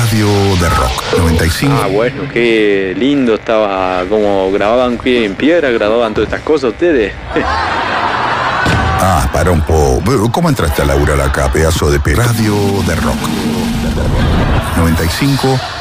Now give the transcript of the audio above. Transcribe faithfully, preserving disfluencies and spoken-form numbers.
Radio de Rock noventa y cinco. Ah, bueno, qué lindo estaba, como grababan en piedra, grababan todas estas cosas ustedes. Ah, para un poco. ¿Cómo entraste a laburar acá, pedazo de pe... Radio de Rock noventa y cinco.